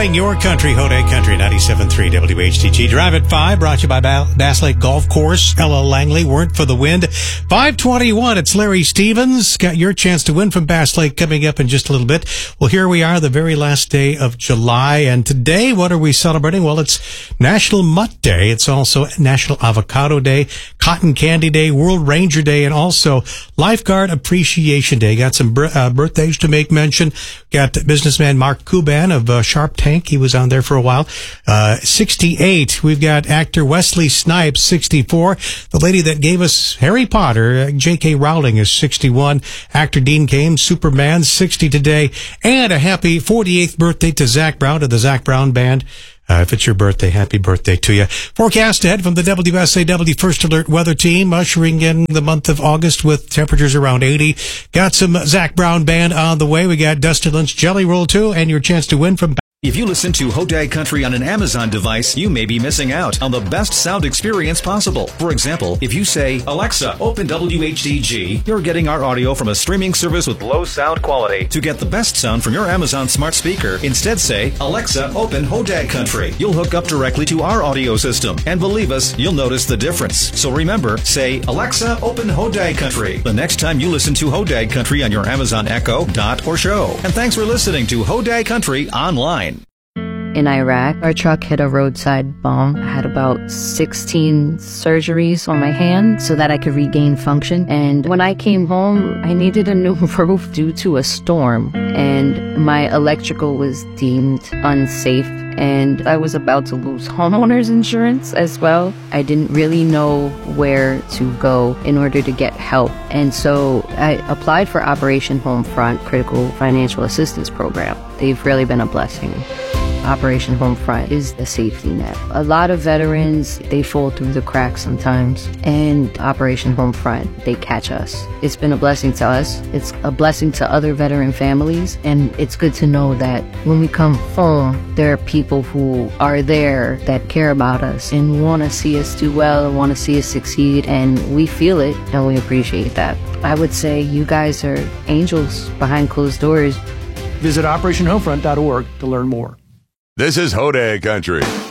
playing your country, Hoday Country, 97.3 WHTG. Drive at 5, brought to you by Bass Lake Golf Course. Ella Langley, Weren't for the Wind. 5:21, it's Larry Stevens. Got your chance to win from Bass Lake coming up in just a little bit. Well, here we are, the very last day of July. And today, what are we celebrating? Well, it's National Mutt Day. It's also National Avocado Day, Cotton Candy Day, World Ranger Day, and also Lifeguard Appreciation Day. Got some birthdays to make mention. Got businessman Mark Cuban of Sharp Tank. He was on there for a while. 68. We've got actor Wesley Snipes, 64. The lady that gave us Harry Potter, J.K. Rowling, is 61. Actor Dean Cain, Superman, 60 today. And a happy 48th birthday to Zach Brown of the Zach Brown Band. If it's your birthday, happy birthday to you. Forecast ahead from the WSAW First Alert Weather Team, ushering in the month of August with temperatures around 80. Got some Zach Brown Band on the way. We got Dustin Lynch Jelly Roll too, and your chance to win from... If you listen to Hoday Country on an Amazon device, you may be missing out on the best sound experience possible. For example, if you say, Alexa, open WHDG, you're getting our audio from a streaming service with low sound quality. To get the best sound from your Amazon smart speaker, instead say, Alexa, open Hoday Country. You'll hook up directly to our audio system. And believe us, you'll notice the difference. So remember, say, Alexa, open Hoday Country the next time you listen to Hoday Country on your Amazon Echo, Dot, or Show. And thanks for listening to Hoday Country Online. In Iraq, our truck hit a roadside bomb. I had about 16 surgeries on my hand so that I could regain function. And when I came home, I needed a new roof due to a storm. And my electrical was deemed unsafe. And I was about to lose homeowner's insurance as well. I didn't really know where to go in order to get help. And so I applied for Operation Homefront Critical Financial Assistance Program. They've really been a blessing. Operation Homefront is the safety net. A lot of veterans, they fall through the cracks sometimes, and Operation Homefront, they catch us. It's been a blessing to us. It's a blessing to other veteran families, and it's good to know that when we come home, there are people who are there that care about us and want to see us do well and want to see us succeed, and we feel it, and we appreciate that. I would say you guys are angels behind closed doors. Visit OperationHomefront.org to learn more. This is Hoday Country.